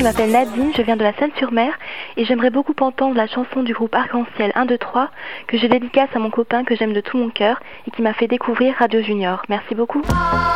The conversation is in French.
m'appelle Nadine, je viens de la Seine-sur-Mer et j'aimerais beaucoup entendre la chanson du groupe Arc-en-Ciel 1, 2, 3 que je dédicace à mon copain que j'aime de tout mon cœur et qui m'a fait découvrir Radio Junior. Merci beaucoup.